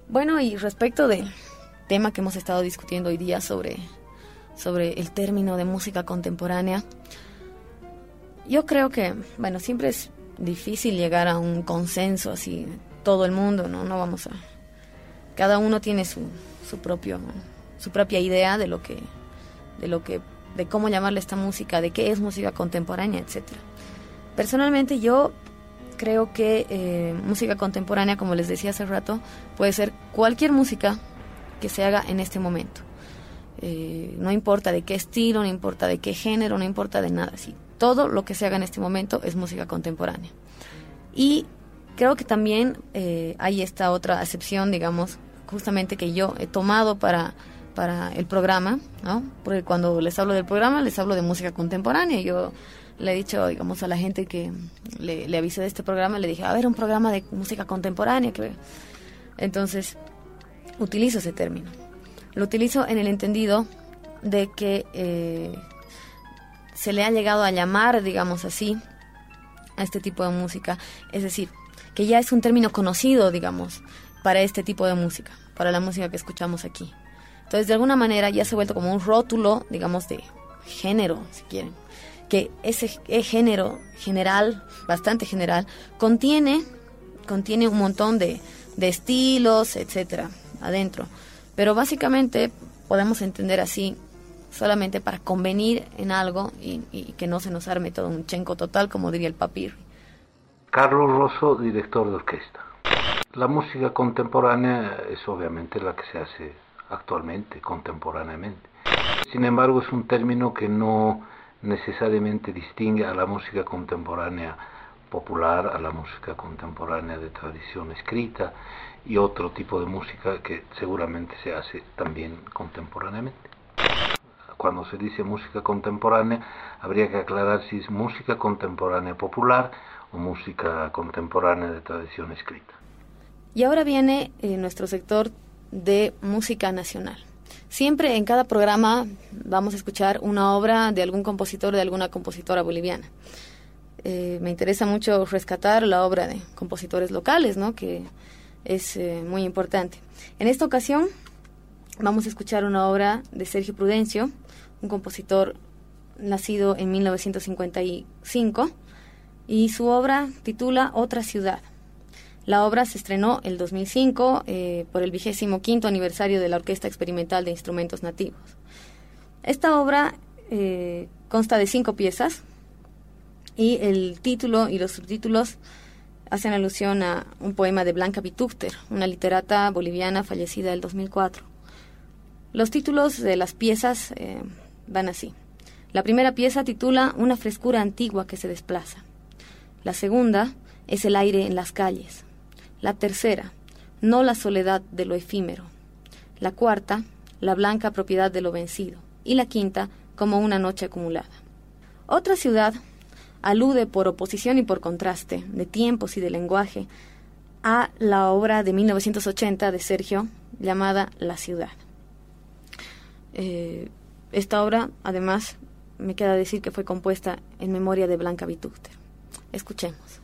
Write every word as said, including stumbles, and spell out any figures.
Bueno, y respecto del tema que hemos estado discutiendo hoy día sobre, sobre el término de música contemporánea, yo creo que, bueno, siempre es difícil llegar a un consenso así, todo el mundo, ¿no? No vamos a... Cada uno tiene su, su propio, su propia idea de lo que, de lo que, de cómo llamarle esta música, de qué es música contemporánea, etcétera. Personalmente yo creo que eh, música contemporánea, como les decía hace rato, puede ser cualquier música que se haga en este momento. Eh, no importa de qué estilo, no importa de qué género, no importa de nada. Sí, todo lo que se haga en este momento es música contemporánea. Y creo que también eh, hay esta otra acepción, digamos, justamente que yo he tomado para, para el programa, ¿no? Porque cuando les hablo del programa, les hablo de música contemporánea. Yo le he dicho, digamos, a la gente que le, le avisé de este programa, le dije, a ver, un programa de música contemporánea. Que... Entonces, utilizo ese término. Lo utilizo en el entendido de que eh, se le ha llegado a llamar, digamos así, a este tipo de música. Es decir, que ya es un término conocido, digamos, para este tipo de música, para la música que escuchamos aquí. Entonces, de alguna manera ya se ha vuelto como un rótulo, digamos, de género, si quieren. Que ese género general, bastante general, contiene, contiene un montón de, de estilos, etcétera, adentro. Pero básicamente podemos entender así, solamente para convenir en algo y, y que no se nos arme todo un chenco total, como diría el Papirri. Carlos Rosso, director de orquesta. La música contemporánea es obviamente la que se hace actualmente, contemporáneamente. Sin embargo, es un término que no necesariamente distingue a la música contemporánea popular, a la música contemporánea de tradición escrita y otro tipo de música que seguramente se hace también contemporáneamente. Cuando se dice música contemporánea, habría que aclarar si es música contemporánea popular o música contemporánea de tradición escrita. Y ahora viene eh, nuestro sector de música nacional. Siempre en cada programa vamos a escuchar una obra de algún compositor, de alguna compositora boliviana. Eh, me interesa mucho rescatar la obra de compositores locales, ¿no? Que es eh, muy importante. En esta ocasión vamos a escuchar una obra de Sergio Prudencio, un compositor nacido en mil novecientos cincuenta y cinco, y su obra titula Otra ciudad. La obra se estrenó el dos mil cinco eh, por el vigésimo quinto aniversario de la Orquesta Experimental de Instrumentos Nativos. Esta obra eh, consta de cinco piezas y el título y los subtítulos hacen alusión a un poema de Blanca Vitúster, una literata boliviana fallecida el dos mil cuatro. Los títulos de las piezas eh, van así. La primera pieza titula Una frescura antigua que se desplaza. La segunda es El aire en las calles. La tercera, No la soledad de lo efímero. La cuarta, La blanca propiedad de lo vencido. Y la quinta, Como una noche acumulada. Otra ciudad alude por oposición y por contraste de tiempos y de lenguaje a la obra de mil novecientos ochenta de Sergio llamada La ciudad. Eh, esta obra, además, me queda decir que fue compuesta en memoria de Blanca Vitúster. Escuchemos.